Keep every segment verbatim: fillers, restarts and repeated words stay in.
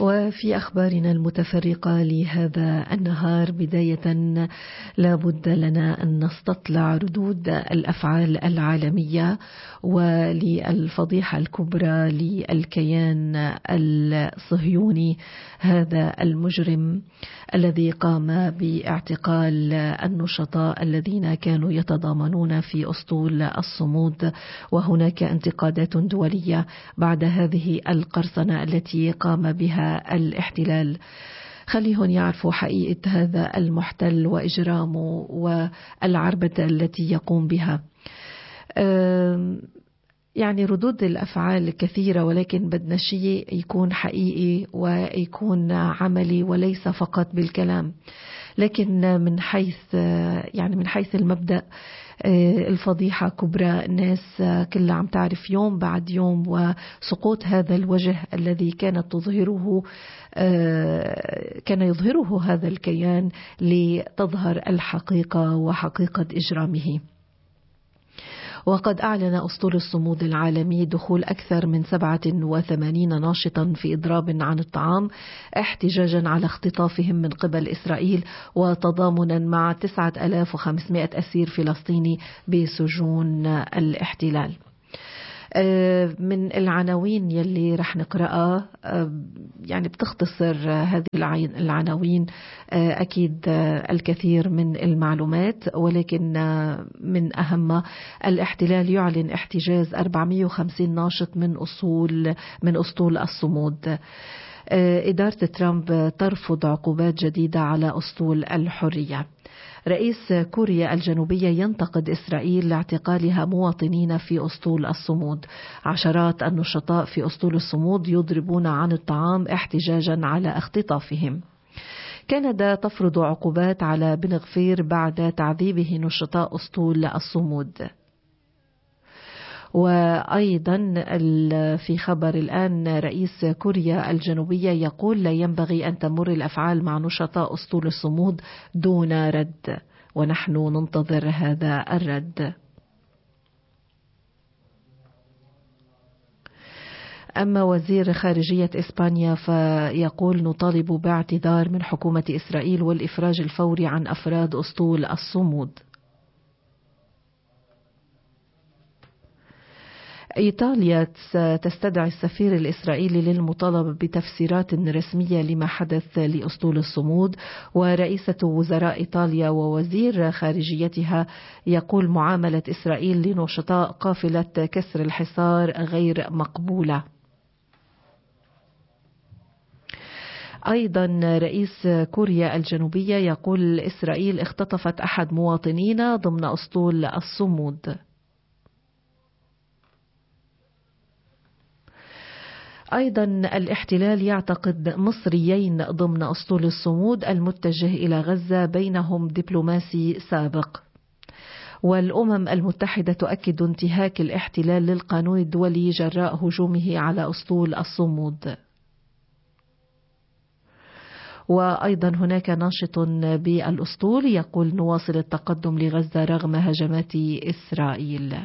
وفي أخبارنا المتفرقة لهذا النهار، بداية لابد لنا أن نستطلع ردود الأفعال العالمية وللفضيحة الكبرى للكيان الصهيوني، هذا المجرم الذي قام باعتقال النشطاء الذين كانوا يتضامنون في أسطول الصمود. وهناك انتقادات دولية بعد هذه القرصنة التي قام بها الاحتلال. خليهم يعرفوا حقيقة هذا المحتل وإجرامه والعربدة التي يقوم بها. يعني ردود الأفعال كثيرة، ولكن بدنا شيء يكون حقيقي ويكون عملي وليس فقط بالكلام. لكن من حيث يعني من حيث المبدأ الفضيحة كبرى، الناس كلها عم تعرف يوم بعد يوم وسقوط هذا الوجه الذي كانت تظهره كان يظهره هذا الكيان لتظهر الحقيقة وحقيقة إجرامه. وقد أعلن أسطول الصمود العالمي دخول أكثر من سبعة وثمانين ناشطا في إضراب عن الطعام احتجاجا على اختطافهم من قبل إسرائيل، وتضامنا مع تسعة آلاف وخمسمائة أسير فلسطيني بسجون الاحتلال. من العناوين يلي رح نقرأها يعني بتختصر هذه العناوين أكيد الكثير من المعلومات، ولكن من أهمها: الاحتلال يعلن احتجاز أربعمائة وخمسين ناشط من أصول من أسطول الصمود. إدارة ترامب ترفض عقوبات جديدة على أسطول الحرية. رئيس كوريا الجنوبية ينتقد إسرائيل لاعتقالها مواطنين في أسطول الصمود. عشرات النشطاء في أسطول الصمود يضربون عن الطعام احتجاجا على اختطافهم. كندا تفرض عقوبات على بن غفير بعد تعذيبه نشطاء أسطول الصمود. وأيضا في خبر الآن، رئيس كوريا الجنوبية يقول لا ينبغي أن تمر الأفعال مع نشطاء أسطول الصمود دون رد، ونحن ننتظر هذا الرد. أما وزير خارجية إسبانيا فيقول نطالب باعتذار من حكومة إسرائيل والإفراج الفوري عن أفراد أسطول الصمود. إيطاليا تستدعي السفير الإسرائيلي للمطالبة بتفسيرات رسمية لما حدث لأسطول الصمود. ورئيسة وزراء إيطاليا ووزير خارجيتها يقول معاملة إسرائيل لنشطاء قافلة كسر الحصار غير مقبولة. أيضا رئيس كوريا الجنوبية يقول إسرائيل اختطفت أحد مواطنين ضمن أسطول الصمود. أيضا الاحتلال يعتقد مصريين ضمن أسطول الصمود المتجه إلى غزة، بينهم دبلوماسي سابق. والأمم المتحدة تؤكد انتهاك الاحتلال للقانون الدولي جراء هجومه على أسطول الصمود. وأيضا هناك ناشط بالأسطول يقول نواصل التقدم لغزة رغم هجمات إسرائيل.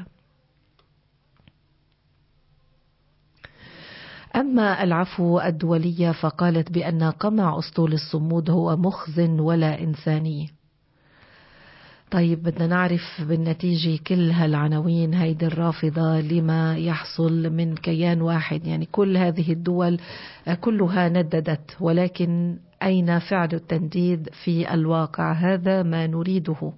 أما العفو الدولية فقالت بأن قمع أسطول الصمود هو مخزن ولا إنساني. طيب بدنا نعرف بالنتيجة كل هالعناوين هيدي الرافضة لما يحصل من كيان واحد، يعني كل هذه الدول كلها نددت، ولكن أين فعل التنديد في الواقع؟ هذا ما نريده.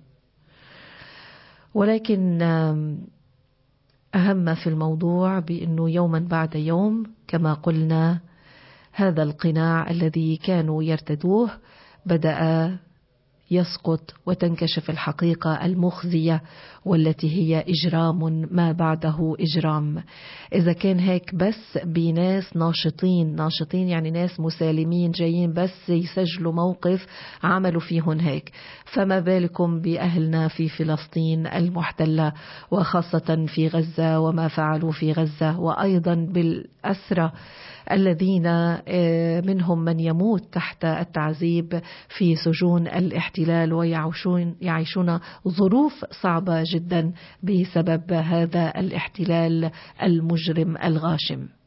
ولكن أهم في الموضوع بأنه يوما بعد يوم كما قلنا هذا القناع الذي كانوا يرتدوه بدأ يسقط وتنكشف الحقيقة المخزية والتي هي إجرام ما بعده إجرام. إذا كان هيك بس بناس ناشطين ناشطين يعني ناس مسالمين جايين بس يسجلوا موقف عملوا فيهن هيك، فما بالكم بأهلنا في فلسطين المحتلة وخاصة في غزة وما فعلوا في غزة، وأيضا بالأسرى الذين منهم من يموت تحت التعذيب في سجون الاحتلال ويعيشون يعيشون ظروف صعبة جدا بسبب هذا الاحتلال المجرم الغاشم.